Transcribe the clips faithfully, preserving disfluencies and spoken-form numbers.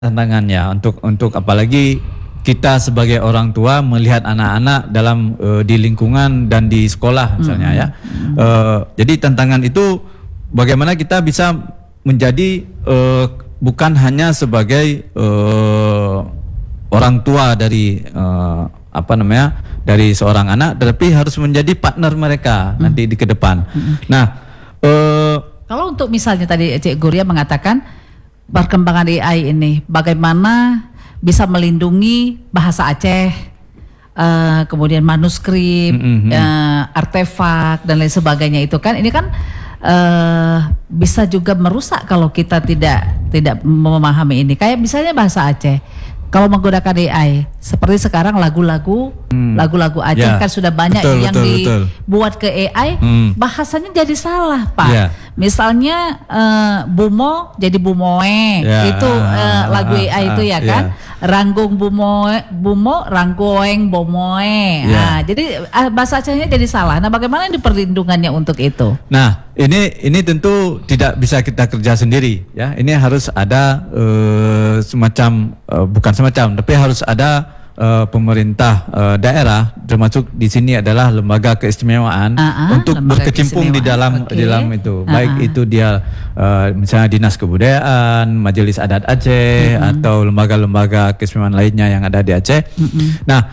tantangannya untuk untuk apalagi kita sebagai orang tua melihat anak-anak dalam uh, di lingkungan dan di sekolah misalnya mm-hmm. ya. Uh, jadi tantangan itu bagaimana kita bisa menjadi uh, bukan hanya sebagai uh, orang tua dari uh, apa namanya dari seorang anak, tetapi harus menjadi partner mereka mm-hmm. nanti di ke depan. Mm-hmm. Nah, uh, kalau untuk misalnya tadi Cik Guria mengatakan perkembangan A I ini bagaimana bisa melindungi bahasa Aceh, uh, kemudian manuskrip, mm-hmm. uh, artefak dan lain sebagainya itu kan ini kan uh, bisa juga merusak kalau kita tidak tidak memahami ini. Kayak misalnya bahasa Aceh, kalau menggunakan A I seperti sekarang lagu-lagu hmm. lagu-lagu Aceh yeah. kan sudah banyak betul, yang betul, dibuat betul. ke A I, hmm. bahasanya jadi salah Pak. Yeah. Misalnya uh, Bumo jadi Bumoe, yeah. itu uh, lagu A I uh, itu ya kan. Yeah. Ranggung Bumoe, Bumo, Ranggoeng Bomoe. Yeah. Nah, jadi uh, bahasa Acehnya jadi salah. Nah, bagaimana di perlindungannya untuk itu? Nah, ini ini tentu tidak bisa kita kerja sendiri ya. Ini harus ada uh, semacam uh, bukan semacam, tapi harus ada uh, pemerintah uh, daerah, termasuk di sini adalah lembaga keistimewaan uh-uh, untuk berkecimpung di dalam okay. di dalam itu. Uh-uh. Baik itu dia uh, misalnya Dinas Kebudayaan, Majelis Adat Aceh uh-uh. atau lembaga-lembaga keistimewaan lainnya yang ada di Aceh. Uh-uh. Nah,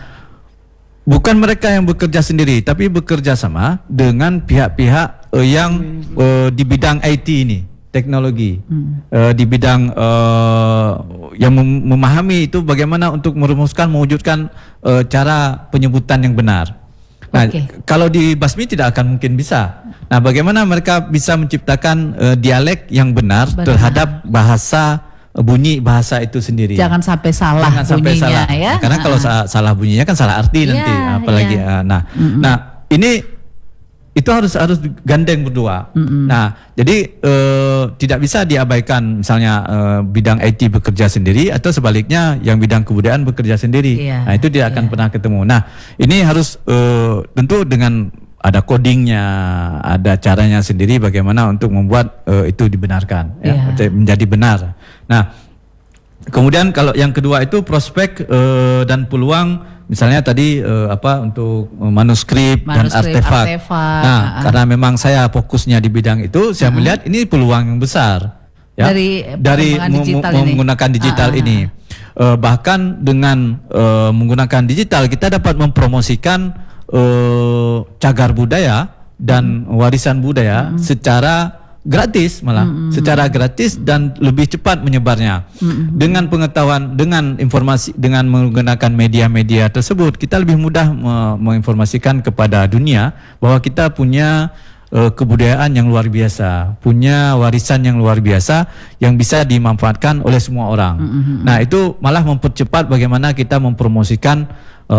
bukan mereka yang bekerja sendiri, tapi bekerja sama dengan pihak-pihak uh, yang uh, di bidang I T ini, teknologi, hmm. uh, di bidang uh, yang mem memahami itu bagaimana untuk merumuskan, mewujudkan uh, cara penyebutan yang benar. Nah, okay. kalau di Basmi tidak akan mungkin bisa. Nah, bagaimana mereka bisa menciptakan uh, dialek yang benar, benar terhadap bahasa bunyi bahasa itu sendiri. Jangan sampai salah Jangan sampai bunyinya salah. ya. Karena kalau uh-huh. salah bunyinya kan salah arti yeah, nanti apalagi yeah. uh, nah. Mm-hmm. Nah, ini itu harus harus gandeng berdua. Mm-hmm. Nah, jadi uh, tidak bisa diabaikan misalnya uh, bidang I T bekerja sendiri atau sebaliknya yang bidang kebudayaan bekerja sendiri. Yeah, nah, itu tidak akan yeah. pernah ketemu. Nah, ini harus uh, tentu dengan ada codingnya, ada caranya sendiri bagaimana untuk membuat uh, itu dibenarkan, yeah. ya, menjadi benar. Nah, kemudian kalau yang kedua itu prospek uh, dan peluang, misalnya tadi uh, apa untuk manuskrip, manuskrip dan artefak. artefak. Nah, uh. karena memang saya fokusnya di bidang itu, saya uh. melihat ini peluang yang besar, ya, dari dari digital menggunakan digital uh. ini. Uh, bahkan dengan uh, menggunakan digital kita dapat mempromosikan Uh, cagar budaya dan hmm. warisan budaya hmm. secara gratis malah hmm. secara gratis dan lebih cepat menyebarnya hmm. dengan pengetahuan, dengan informasi, dengan menggunakan media-media tersebut kita lebih mudah me menginformasikan kepada dunia bahwa kita punya uh, kebudayaan yang luar biasa, punya warisan yang luar biasa yang bisa dimanfaatkan oleh semua orang. hmm. Nah, itu malah mempercepat bagaimana kita mempromosikan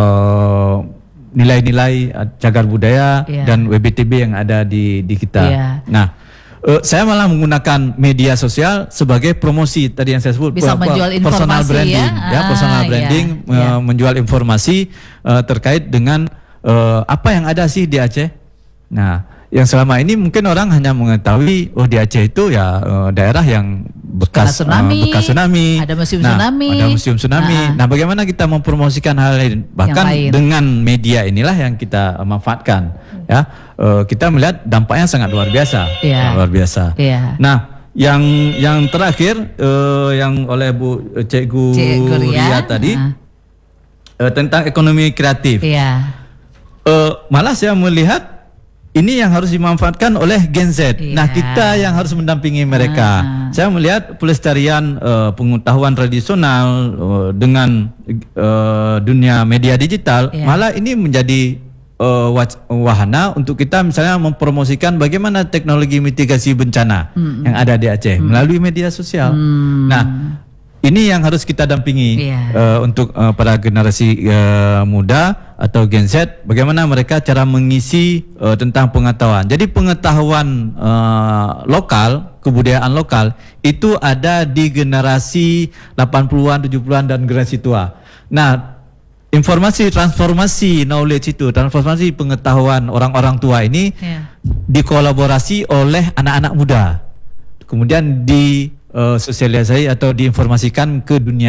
uh, nilai-nilai cagar budaya yeah. dan W B T B yang ada di di kita. Yeah. Nah, uh, saya malah menggunakan media sosial sebagai promosi tadi yang saya sebut, bisa menjual informasi, personal branding, ya, ya personal ah, branding, yeah. Uh, yeah. menjual informasi uh, terkait dengan uh, apa yang ada sih di Aceh. Nah, yang selama ini mungkin orang hanya mengetahui oh di Aceh itu ya uh, daerah yang bekas tsunami, uh, bekas tsunami, ada museum nah, tsunami, ada museum tsunami. Uh-huh. Nah, bagaimana kita mempromosikan hal lain? Bahkan lain. dengan media inilah yang kita uh, manfaatkan. Ya, uh, kita melihat dampaknya sangat luar biasa, yeah. luar biasa. Yeah. Nah, yang yang terakhir uh, yang oleh Bu Cikgu Ria tadi uh-huh. uh, tentang ekonomi kreatif. Yeah. Uh, malah saya melihat ini yang harus dimanfaatkan oleh Gen Z. Yeah. Nah, kita yang harus mendampingi mereka. Ah. Saya melihat pelestarian uh, pengetahuan tradisional uh, dengan uh, dunia media digital, yeah. malah ini menjadi uh, wahana untuk kita misalnya mempromosikan bagaimana teknologi mitigasi bencana mm-hmm. yang ada di Aceh mm-hmm. melalui media sosial. Mm. Nah, ini yang harus kita dampingi yeah. uh, untuk uh, para generasi uh, muda atau Gen Z, bagaimana mereka cara mengisi uh, tentang pengetahuan. Jadi pengetahuan uh, lokal, kebudayaan lokal itu ada di generasi delapan puluhan, tujuh puluhan dan generasi tua. Nah, informasi transformasi knowledge itu, transformasi pengetahuan orang-orang tua ini yeah. dikolaborasi oleh anak-anak muda. Kemudian di uh, sosialisasi atau diinformasikan ke dunia